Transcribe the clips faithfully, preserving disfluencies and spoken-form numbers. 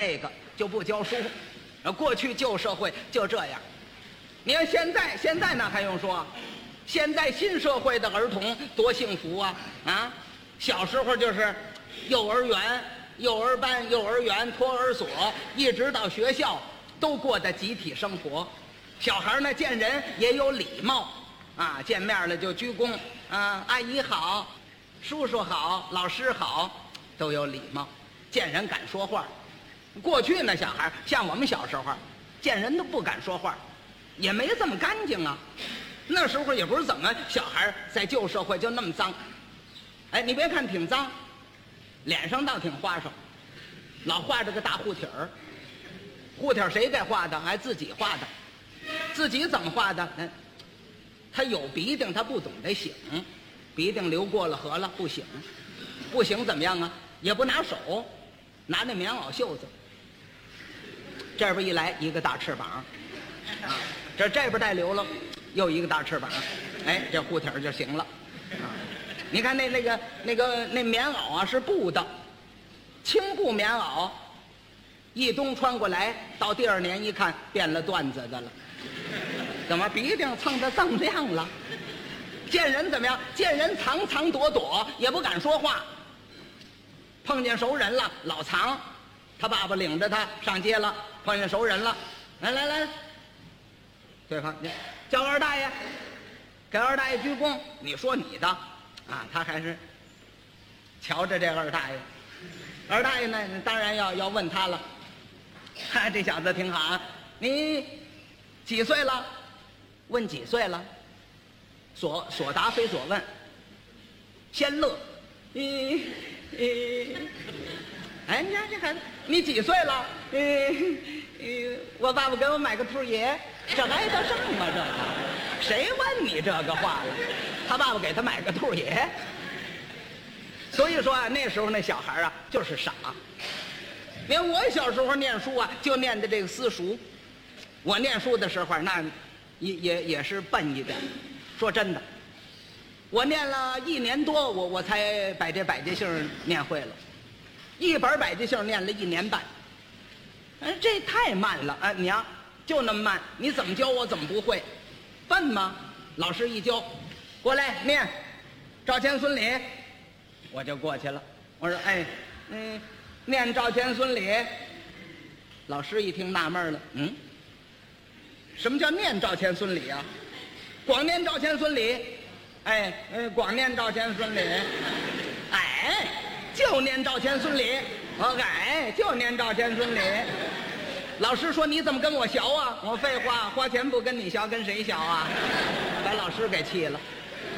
这个，就不教书。过去旧社会就这样。你看现在，现在那还用说？现在新社会的儿童多幸福啊！啊，小时候就是幼儿园、幼儿班、幼儿园、托儿所，一直到学校，都过的集体生活。小孩呢，见人也有礼貌啊，见面了就鞠躬啊，阿姨好，叔叔好，老师好，都有礼貌，见人敢说话。过去呢，小孩像我们小时候，见人都不敢说话，也没这么干净啊。那时候也不是怎么小孩在旧社会就那么脏。哎，你别看挺脏，脸上倒挺花哨，老画着个大护体儿。护体儿谁给画的？还自己画的。自己怎么画的？嗯，他有鼻涕，他不懂得擤，鼻涕流过了河了，不擤，不擤怎么样啊？也不拿手，拿那棉袄袖子。这边一来一个大翅膀，啊，这这边带流了，又一个大翅膀，哎，这护体儿就行了。啊，你看那那个那个那棉袄啊是布的，轻布棉袄，一冬穿过来，到第二年一看变了缎子的了。怎么鼻涕蹭得锃亮了？见人怎么样？见人藏藏躲躲，也不敢说话。碰见熟人了，老藏。他爸爸领着他上街了，碰见熟人了，来来来，对方叫二大爷，给二大爷鞠躬。你说你的啊，他还是瞧着这二大爷。二大爷呢，当然要要问他了。哈，这小子挺好啊，你几岁了？问几岁了？所所答非所问。先乐，咦咦，哎，你看这孩子，你几岁了？呃呃，我爸爸给我买个兔爷，这挨得上吗？这个，谁问你这个话了？他爸爸给他买个兔爷。所以说啊，那时候那小孩啊，就是傻。你看我小时候念书啊，就念的这个私塾。我念书的时候，那也也也是笨一点。说真的，我念了一年多，我我才把这百家姓念会了。一本百家姓念了一年半。哎，这太慢了啊！娘，就那么慢，你怎么教我怎么不会？笨吗？老师一教，过来念赵钱孙李，我就过去了。我说，哎，嗯。念赵钱孙李，老师一听纳闷了，嗯，什么叫念赵钱孙李啊？光念赵钱孙李，哎，呃，光念赵钱孙李，哎，就念赵钱孙李，我哎，就念赵钱孙李。老师说你怎么跟我学啊？我废话，花钱不跟你学，跟谁学啊？把老师给气了。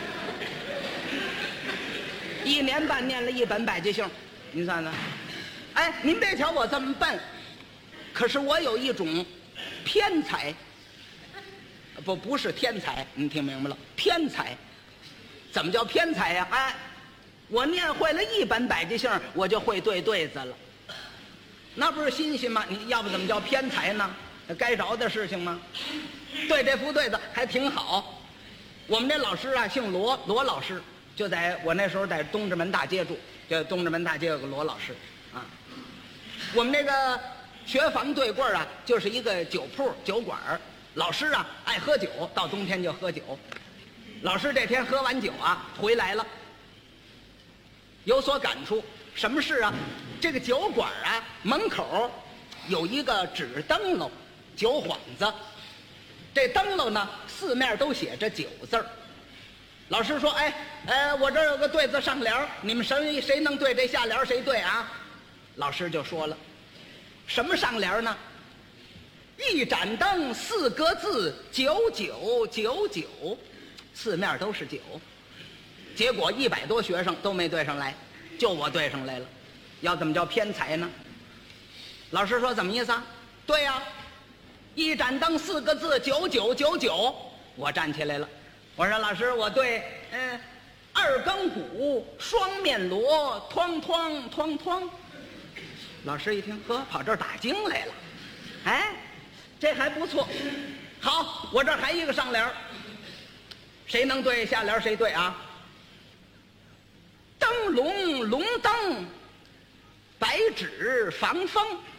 一年半念了一本百家姓，您算算。哎，您别瞧我这么笨，可是我有一种偏才，不不是天才，您听明白了？偏才，怎么叫偏才呀？哎，我念会了一本百家姓，我就会对对子了，那不是新鲜吗？你要不怎么叫偏才呢？该着的事情吗？对这副对子还挺好。我们这老师啊，姓罗，罗老师，就在我那时候在东直门大街住，就东直门大街有个罗老师。啊，我们那个学房对过啊，就是一个酒铺酒馆。老师啊爱喝酒，到冬天就喝酒。老师这天喝完酒啊回来了，有所感触。什么事啊？这个酒馆啊门口有一个纸灯笼，酒幌子。这灯笼呢四面都写着酒字儿。老师说，哎哎，我这儿有个对子上联，你们谁谁能对这下联谁对啊？老师就说了，什么上联呢？一盏灯四个字，九九九九，四面都是酒。结果一百多学生都没对上来，就我对上来了。要怎么叫偏才呢？老师说怎么意思啊？对呀、啊，一盏灯四个字，九九九九。我站起来了，我说老师，我对，嗯，二更鼓，双面锣，哐哐哐哐。老师一听，呵，跑这儿打经来了，哎，这还不错。好，我这儿还一个上联，谁能对下联谁对啊？灯笼龙灯，白纸防风。